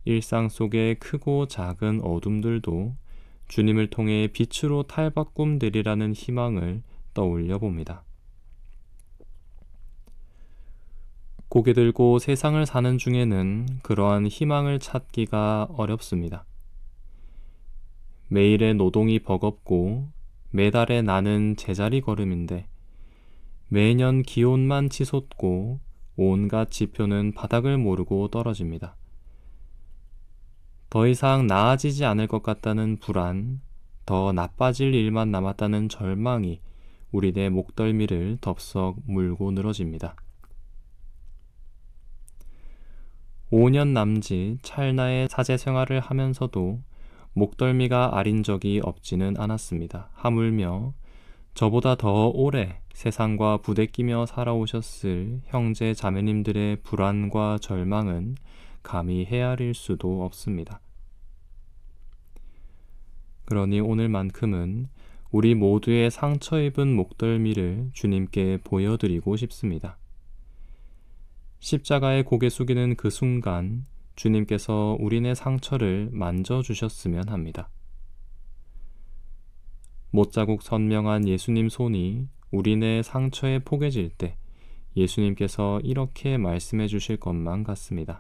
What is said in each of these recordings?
일상 속의 크고 작은 어둠들도 주님을 통해 빛으로 탈바꿈 되리라는 희망을 떠올려 봅니다. 고개 들고 세상을 사는 중에는 그러한 희망을 찾기가 어렵습니다. 매일의 노동이 버겁고 매달의 나는 제자리 걸음인데 매년 기온만 치솟고 온갖 지표는 바닥을 모르고 떨어집니다. 더 이상 나아지지 않을 것 같다는 불안, 더 나빠질 일만 남았다는 절망이 우리네 목덜미를 덥석 물고 늘어집니다. 5년 남짓 찰나의 사제 생활을 하면서도 목덜미가 아린 적이 없지는 않았습니다. 하물며 저보다 더 오래 세상과 부대끼며 살아오셨을 형제 자매님들의 불안과 절망은 감히 헤아릴 수도 없습니다. 그러니 오늘만큼은 우리 모두의 상처 입은 목덜미를 주님께 보여드리고 싶습니다. 십자가에 고개 숙이는 그 순간 주님께서 우리네 상처를 만져주셨으면 합니다. 못자국 선명한 예수님 손이 우리네 상처에 포개질 때 예수님께서 이렇게 말씀해 주실 것만 같습니다.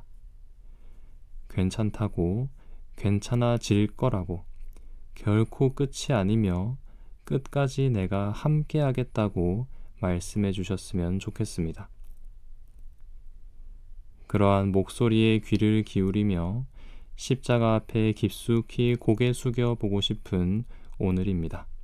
괜찮다고, 괜찮아질 거라고, 결코 끝이 아니며 끝까지 내가 함께 하겠다고 말씀해 주셨으면 좋겠습니다. 그러한 목소리에 귀를 기울이며 십자가 앞에 깊숙이 고개 숙여 보고 싶은 오늘입니다.